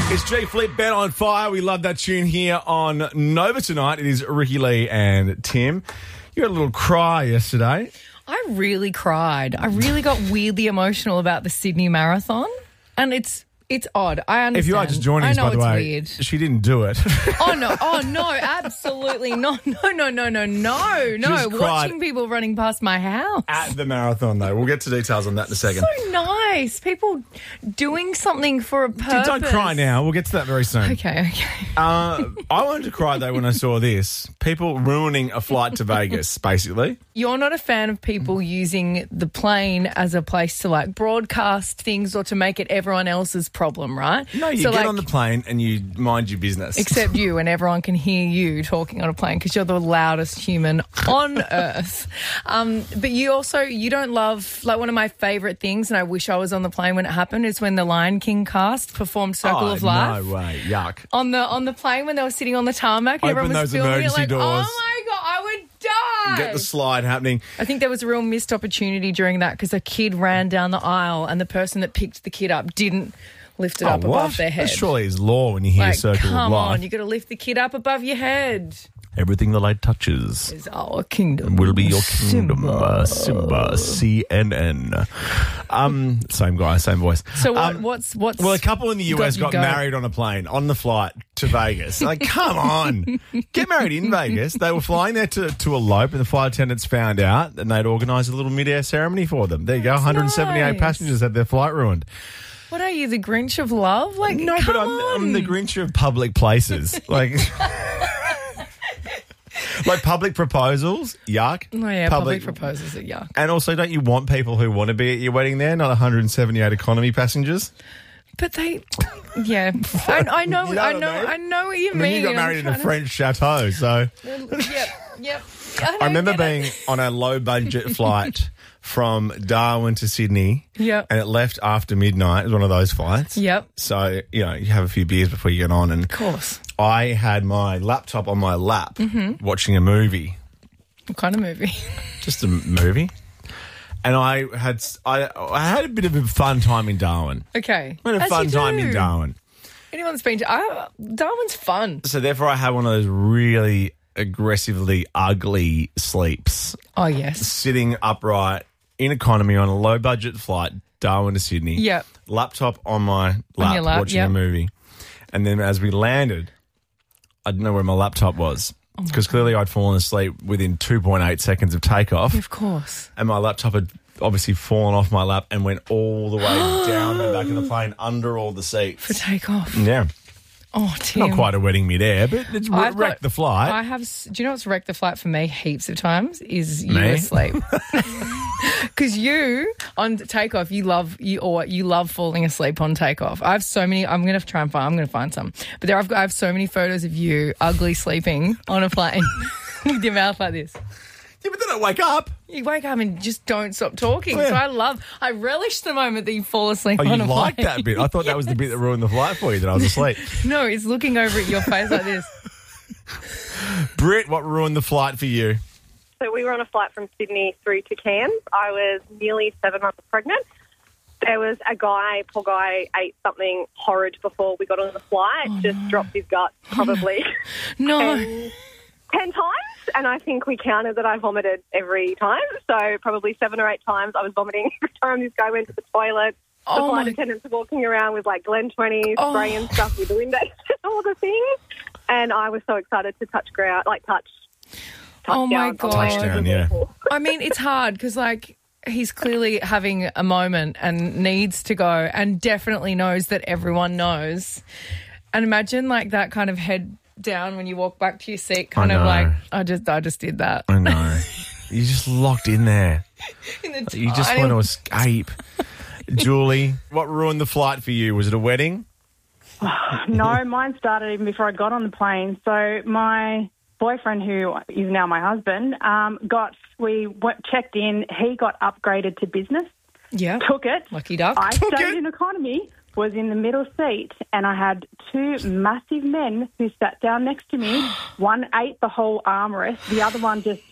It's G Fleet, Ben on Fire. We love that tune here on Nova tonight. It is Ricky Lee and Tim. You had a little cry yesterday. I really cried. I really got weirdly emotional about the Sydney Marathon, and it's odd. I understand. If you are just joining us, by the way, weird. she didn't do it. Oh no, absolutely not. No. Just cried. Watching people running past my house. At the marathon, though. We'll get to details on that in a second. So nice. People doing something for a purpose. Don't cry now. We'll get to that very soon. Okay. I wanted to cry, though, when I saw this. People ruining a flight to Vegas, basically. You're not a fan of people using the plane as a place to, like, broadcast things or to make it everyone else's problem, right? No, you get on the plane and you mind your business. Except you, and everyone can hear you talking on a plane because you're the loudest human on earth. But you don't love, like, one of my favourite things, and I wish I was on the plane when it happened, is when the Lion King cast performed Circle of Life. No way. Yuck. On the plane when they were sitting on the tarmac and everyone was those filming it, like, emergency doors. oh my God, I would die. Get the slide happening. I think there was a real missed opportunity during that because a kid ran down the aisle and the person that picked the kid up didn't lift it up above their head. That surely is law when you hear Circle of Life. Come on, you got to lift the kid up above your head. Everything the light touches Is our kingdom. will be your kingdom. Simba, CNN. Same guy, same voice. So what's Well, a couple in the US got married on a plane on the flight to Vegas. Like, come on. Get married in Vegas. They were flying there to elope, and the flight attendants found out, and they'd organised a little mid-air ceremony for them. There you go. 178 nice. passengers had their flight ruined. What are you, the Grinch of love? Like, No, but I'm the Grinch of public places. Like... Like public proposals, yuck. Oh, yeah, public proposals are yuck. And also, don't you want people who want to be at your wedding there, not 178 economy passengers? But they, yeah. I know what you mean. You got married in a French chateau, so... Yep. I remember being on a low-budget flight from Darwin to Sydney. Yep. And it left after midnight. It was one of those flights. Yep. So, you have a few beers before you get on. And of course. I had my laptop on my lap watching a movie. What kind of movie? Just a movie. And I had a bit of a fun time in Darwin. Okay. I had a fun time in Darwin. Anyone that's been to... Darwin's fun. So, therefore, I had one of those really aggressively ugly sleeps. Oh, yes. Sitting upright in economy on a low-budget flight, Darwin to Sydney. Yep. Laptop on my lap, watching a movie. And then as we landed, I didn't know where my laptop was because clearly I'd fallen asleep within 2.8 seconds of takeoff. Of course. And my laptop had obviously fallen off my lap and went all the way down the back of the plane under all the seats. For takeoff. Yeah. Oh, Tim. Not quite a wedding midair, but it's wrecked the flight. Do you know what's wrecked the flight for me heaps of times? Is you Me? asleep. Because you, on takeoff, you love falling asleep on takeoff. I have so many, I'm going to find some. But I have so many photos of you ugly sleeping on a plane with your mouth like this. Yeah, but then I wake up. You wake up and just don't stop talking. Oh, yeah. So I relish the moment that you fall asleep on a plane. Oh, you like that bit? I thought that was the bit that ruined the flight for you, that I was asleep. No, it's looking over at your face like this. Britt, what ruined the flight for you? So we were on a flight from Sydney through to Cairns. I was nearly 7 months pregnant. There was poor guy ate something horrid before we got on the flight, dropped his gut probably No. 10 times. And I think we counted that I vomited every time. So probably 7 or 8 times I was vomiting every time this guy went to the toilet. The flight attendants were walking around with like Glen 20, spraying stuff with the windows and all the things. And I was so excited to touch ground, touch Oh, my down. God. Touchdown, yeah. I mean, it's hard because, like, he's clearly having a moment and needs to go and definitely knows that everyone knows. And imagine, like, that kind of head down when you walk back to your seat, kind of like, I just did that. I know. You're just locked in there. You just want to escape. Julie, what ruined the flight for you? Was it a wedding? No, mine started even before I got on the plane. So my boyfriend, who is now my husband, checked in. He got upgraded to business. Yeah. Took it. Lucky duck. I stayed in economy, was in the middle seat, and I had 2 massive men who sat down next to me. One ate the whole armrest. The other one just